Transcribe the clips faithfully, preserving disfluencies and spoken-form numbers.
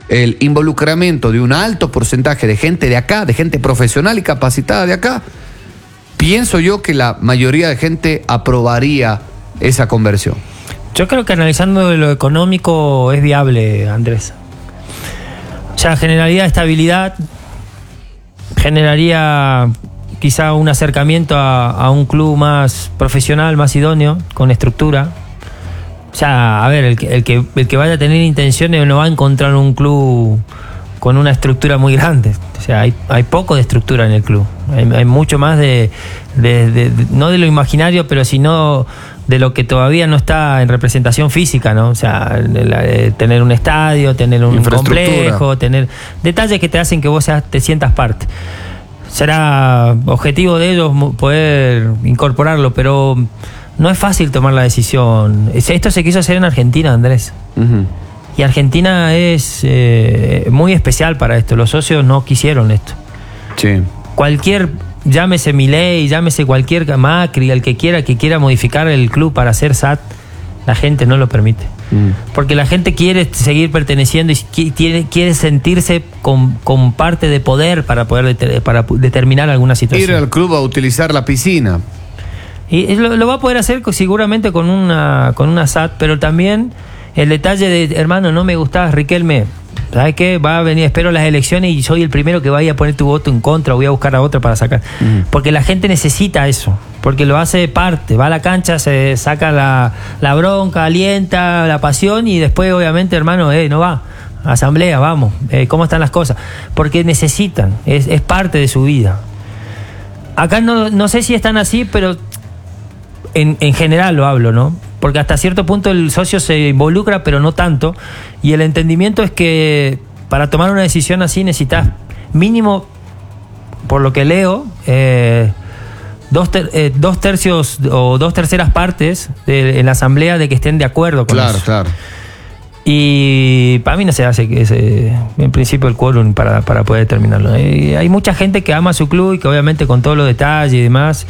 el involucramiento de un alto porcentaje de gente de acá, de gente profesional y capacitada de acá, pienso yo que la mayoría de gente aprobaría esa conversión. Yo creo que analizando lo económico es viable, Andrés. O sea, generaría estabilidad, generaría quizá un acercamiento a, a un club más profesional, más idóneo, con estructura. O sea, a ver, el que, el que, el que vaya a tener intenciones no va a encontrar un club con una estructura muy grande. O sea, hay, hay poco de estructura en el club. Hay, hay mucho más de, de, de, de, no de lo imaginario, pero sino de lo que todavía no está en representación física, ¿no? O sea, la, eh, tener un estadio, tener un complejo, tener detalles que te hacen que vos seas, te sientas parte. Será objetivo de ellos poder incorporarlo, pero no es fácil tomar la decisión. Esto se quiso hacer en Argentina, Andrés. Uh-huh. Y Argentina es eh, muy especial para esto. Los socios no quisieron esto. Sí. Cualquier, llámese Milei, llámese cualquier Macri, el que quiera que quiera modificar el club para hacer S A T, la gente no lo permite. Mm. Porque la gente quiere seguir perteneciendo y quiere, quiere sentirse con, con parte de poder para poder de, para determinar alguna situación. Ir al club a utilizar la piscina. Y lo, lo va a poder hacer seguramente con una, con una S A T, pero también el detalle de, hermano, no me gustaba Riquelme, ¿sabes qué? Va a venir, espero las elecciones y soy el primero que vaya a poner tu voto en contra, voy a buscar a otra para sacar. Mm. Porque la gente necesita eso, porque lo hace de parte, va a la cancha, se saca la, la bronca, alienta la pasión y después obviamente, hermano, eh, no va, asamblea, vamos, eh, ¿cómo están las cosas? Porque necesitan, es, es parte de su vida. Acá no, no sé si están así, pero en, en general lo hablo, ¿no? Porque hasta cierto punto el socio se involucra, pero no tanto, y el entendimiento es que para tomar una decisión así necesitas mínimo, por lo que leo, eh, dos, ter, eh, dos tercios o dos terceras partes de, en la asamblea de que estén de acuerdo con claro, eso. Claro, claro. Y para mí no se hace ese, en principio el quórum para, para poder determinarlo. Eh, hay mucha gente que ama su club y que obviamente con todos los detalles y demás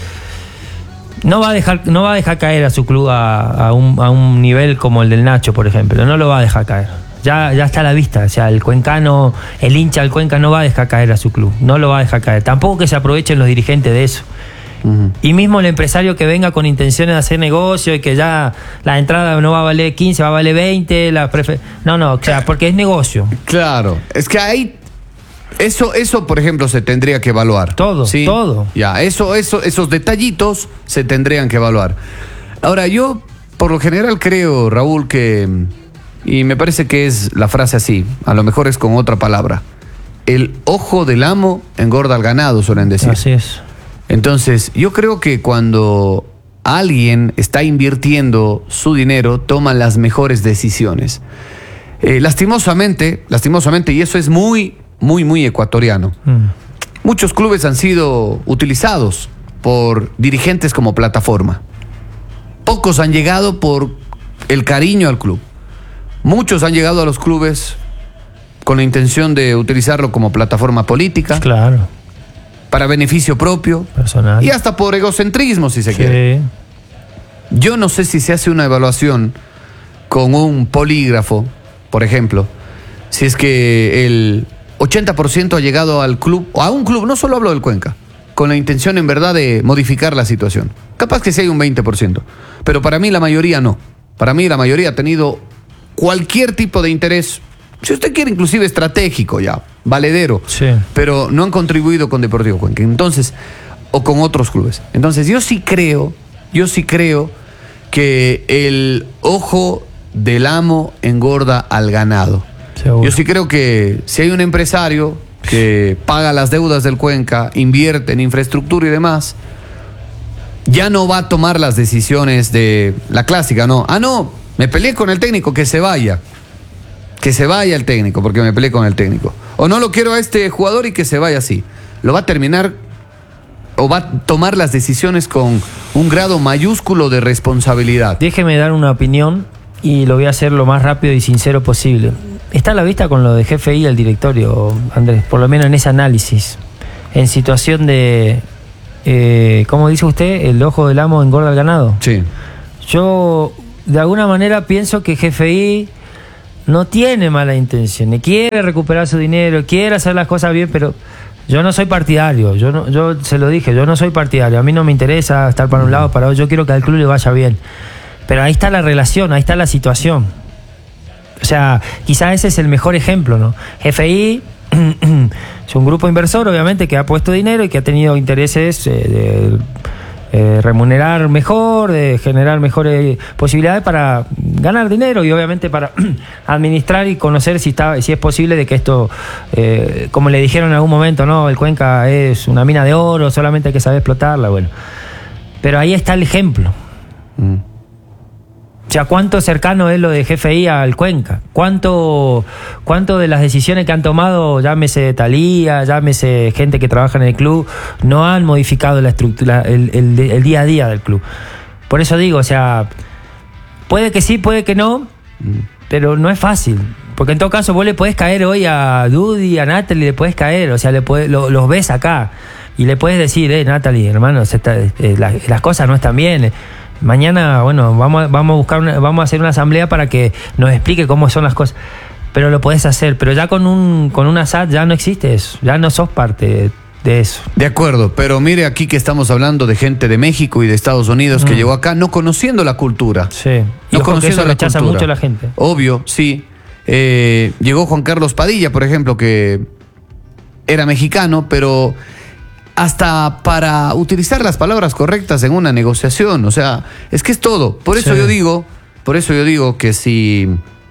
no va a dejar, no va a dejar caer a su club a, a, un, a un nivel como el del Nacho, por ejemplo. No lo va a dejar caer. Ya, ya está a la vista. O sea, el cuencano, el hincha del Cuenca no va a dejar caer a su club. No lo va a dejar caer. Tampoco que se aprovechen los dirigentes de eso. Uh-huh. Y mismo el empresario que venga con intenciones de hacer negocio y que ya la entrada no va a valer quince, va a valer veinte, la prefer... no, no, o sea, porque es negocio. Claro, es que hay Eso, eso, por ejemplo, se tendría que evaluar. Todo, ¿sí? todo. Ya, eso, eso, esos detallitos se tendrían que evaluar. Ahora, yo, por lo general, creo, Raúl, que, y me parece que es la frase así, a lo mejor es con otra palabra, el ojo del amo engorda al ganado, suelen decir. Así es. Entonces, yo creo que cuando alguien está invirtiendo su dinero, toma las mejores decisiones. Eh, lastimosamente, lastimosamente, y eso es muy... muy, muy ecuatoriano. Mm. Muchos clubes han sido utilizados por dirigentes como plataforma. Pocos han llegado por el cariño al club. Muchos han llegado a los clubes con la intención de utilizarlo como plataforma política. Claro. Para beneficio propio. Personal. Y hasta por egocentrismo, si se sí. quiere. Yo no sé si se hace una evaluación con un polígrafo, por ejemplo, si es que el ochenta por ciento ha llegado al club, o a un club, no solo hablo del Cuenca, con la intención en verdad de modificar la situación. Capaz que sí hay un veinte por ciento, pero para mí la mayoría no. Para mí la mayoría ha tenido cualquier tipo de interés, si usted quiere inclusive estratégico ya, valedero, sí. pero no han contribuido con Deportivo Cuenca, entonces, o con otros clubes. Entonces yo sí creo, yo sí creo que el ojo del amo engorda al ganado. Seguro. Yo sí creo que si hay un empresario que paga las deudas del Cuenca, invierte en infraestructura y demás, ya no va a tomar las decisiones de la clásica, no. Ah, no, me peleé con el técnico, que se vaya. Que se vaya el técnico, porque me peleé con el técnico. O no lo quiero a este jugador y que se vaya así. Lo va a terminar, o va a tomar las decisiones con un grado mayúsculo de responsabilidad. Déjeme dar una opinión y lo voy a hacer lo más rápido y sincero posible. Está a la vista con lo de G F I y el directorio, Andrés, por lo menos en ese análisis. En situación de, eh, ¿cómo dice usted? ¿El ojo del amo engorda al ganado? Sí. Yo, de alguna manera, pienso que G F I no tiene mala intención, quiere recuperar su dinero, quiere hacer las cosas bien, pero yo no soy partidario, yo no, yo se lo dije, yo no soy partidario, a mí no me interesa estar para un lado, para otro, yo quiero que al club le vaya bien. Pero ahí está la relación, ahí está la situación. O sea, quizás ese es el mejor ejemplo, ¿no? F I es un grupo inversor, obviamente, que ha puesto dinero y que ha tenido intereses eh, de eh, remunerar mejor, de generar mejores posibilidades para ganar dinero y obviamente para administrar y conocer si está, si es posible de que esto, eh, como le dijeron en algún momento, no, el Cuenca es una mina de oro, solamente hay que saber explotarla, bueno. Pero ahí está el ejemplo. Mm. O sea, ¿cuánto cercano es lo de G F I al Cuenca? ¿Cuánto, cuánto de las decisiones que han tomado, llámese Talía, llámese gente que trabaja en el club, no han modificado la estructura, el, el, el día a día del club? Por eso digo, o sea, puede que sí, puede que no, pero no es fácil. Porque en todo caso vos le podés caer hoy a Dudy, a Natalie, le podés caer, o sea, le podés, lo, los ves acá y le podés decir, eh, Natalie, hermano, se está, eh, la, las cosas no están bien. Eh. Mañana, bueno, vamos a, vamos a buscar una, vamos a hacer una asamblea para que nos explique cómo son las cosas. Pero lo podés hacer, pero ya con un con una S A T ya no existe eso, ya no sos parte de, de eso. De acuerdo, pero mire aquí que estamos hablando de gente de México y de Estados Unidos mm. que llegó acá no conociendo la cultura. Sí, y no conociendo eso la rechaza cultura. mucho la gente. Obvio, sí. Eh, llegó Juan Carlos Padilla, por ejemplo, que era mexicano, pero hasta para utilizar las palabras correctas en una negociación, o sea, es que es todo. Por eso sí. yo digo, por eso yo digo que si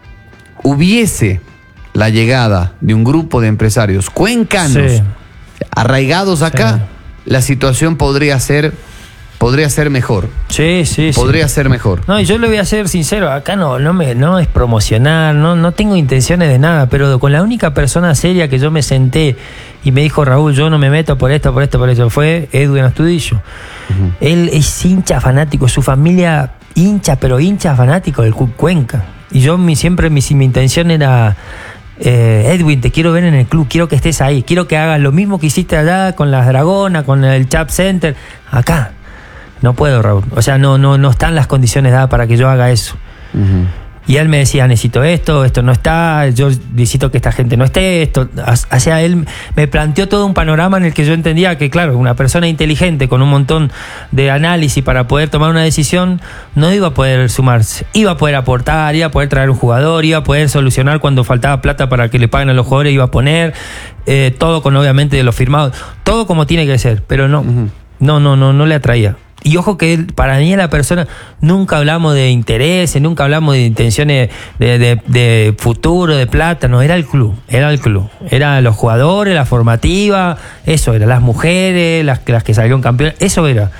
hubiese la llegada de un grupo de empresarios cuencanos sí. arraigados acá, sí. la situación podría ser podría ser mejor. Sí, sí, Podría sí. ser mejor. No, y yo le voy a ser sincero, acá no, no me, no es promocionar, no, no tengo intenciones de nada, pero con la única persona seria que yo me senté y me dijo, Raúl, yo no me meto por esto, por esto, por eso, fue Edwin Astudillo. Uh-huh. Él es hincha fanático, su familia hincha, pero hincha fanático del Club Cuenca. Y yo mi, siempre mi, mi intención era, eh, Edwin, te quiero ver en el club, quiero que estés ahí, quiero que hagas lo mismo que hiciste allá con las Dragonas, con el Chap Center, acá. No puedo, Raúl. O sea, no, no, no están las condiciones dadas para que yo haga eso. Uh-huh. Y él me decía, necesito esto, esto no está, yo necesito que esta gente no esté, esto. O sea, él me planteó todo un panorama en el que yo entendía que, claro, una persona inteligente con un montón de análisis para poder tomar una decisión no iba a poder sumarse. Iba a poder aportar, iba a poder traer un jugador, iba a poder solucionar cuando faltaba plata para que le paguen a los jugadores, iba a poner eh, todo con, obviamente, de los firmados. Todo como tiene que ser, pero no, uh-huh. no, no, no, no le atraía. Y ojo que él, para mí la persona, nunca hablamos de intereses, nunca hablamos de intenciones de, de, de futuro, de plata, no, era el club, era el club, eran los jugadores, la formativa, eso era, las mujeres, las, las que salieron campeones, eso era.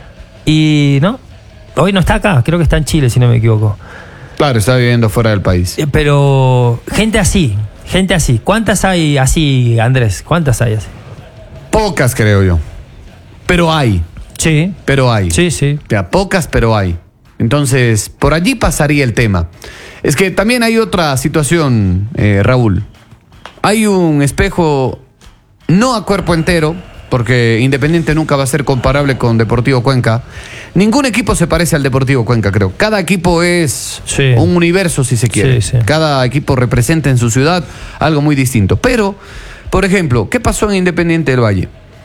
Y no, hoy no está acá, creo que está en Chile, si no me equivoco. Claro, está viviendo fuera del país. Pero gente así, gente así, ¿cuántas hay así, Andrés? ¿Cuántas hay así? Pocas, creo yo, pero hay. Sí. Pero hay. Sí, sí. O sea, pocas, pero hay. Entonces, por allí pasaría el tema. Es que también hay otra situación, eh, Raúl. Hay un espejo, no a cuerpo entero, porque Independiente nunca va a ser comparable con Deportivo Cuenca. Ningún equipo se parece al Deportivo Cuenca, creo. Cada equipo es sí. un universo, si se quiere. Sí, sí. Cada equipo representa en su ciudad algo muy distinto. Pero, por ejemplo, ¿qué pasó en Independiente del Valle?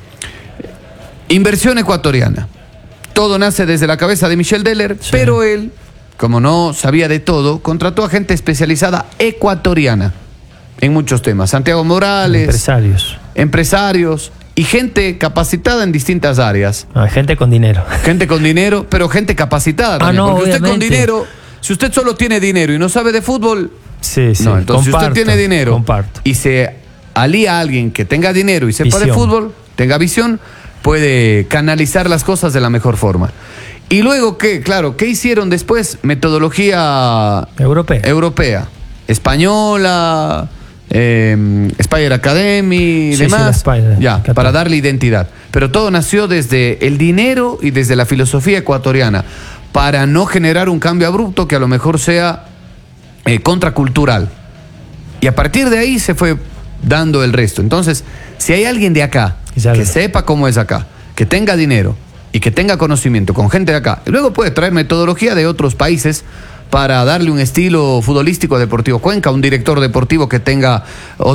Inversión ecuatoriana. Todo nace desde la cabeza de Michel Deller, sí. pero él, como no sabía de todo, contrató a gente especializada ecuatoriana en muchos temas. Santiago Morales. Empresarios. Empresarios y gente capacitada en distintas áreas. Ah, gente con dinero. Gente con dinero, pero gente capacitada también. Ah, no, porque obviamente. Usted con dinero, si usted solo tiene dinero y no sabe de fútbol, sí, sí. no, entonces comparto, si usted tiene dinero comparto. y se alía a alguien que tenga dinero y sepa visión. de fútbol, tenga visión, puede canalizar las cosas de la mejor forma. Y luego, ¿qué? Claro, ¿qué hicieron después? Metodología europea, europea española, eh, Spider Academy y sí, demás, sí, Spider, ya, Católica. Para darle identidad. Pero todo nació desde el dinero y desde la filosofía ecuatoriana, para no generar un cambio abrupto que a lo mejor sea eh, contracultural. Y a partir de ahí se fue dando el resto. Entonces, si hay alguien de acá que sepa cómo es acá, que tenga dinero y que tenga conocimiento con gente de acá, y luego puede traer metodología de otros países para darle un estilo futbolístico a Deportivo Cuenca, un director deportivo que tenga